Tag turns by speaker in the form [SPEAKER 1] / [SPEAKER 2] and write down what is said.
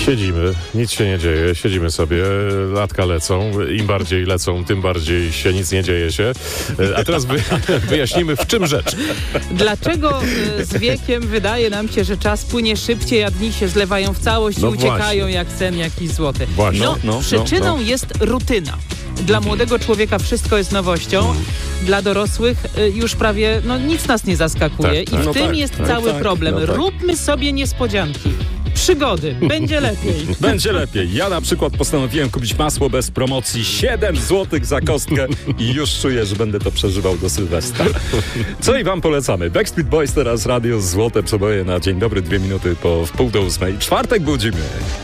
[SPEAKER 1] Siedzimy, nic się nie dzieje, siedzimy sobie, latka lecą, im bardziej lecą, tym bardziej się nic nie dzieje się. A teraz wyjaśnimy, w czym rzecz.
[SPEAKER 2] Dlaczego z wiekiem wydaje nam się, że czas płynie szybciej, a dni się zlewają w całość i uciekają jak sen jakiś złoty?
[SPEAKER 1] Właśnie.
[SPEAKER 2] Przyczyną jest rutyna. Dla młodego człowieka wszystko jest nowością, dla dorosłych już prawie nic nas nie zaskakuje i w tym jest cały problem. Róbmy sobie niespodzianki. Przygody. Będzie lepiej.
[SPEAKER 3] Będzie lepiej. Ja na przykład postanowiłem kupić masło bez promocji 7 zł za kostkę i już czuję, że będę to przeżywał do Sylwestra. Co i wam polecamy? Backstreet Boys, teraz radio Złote Przeboje na dzień dobry, 2 minuty po 7:30. Czwartek budzimy.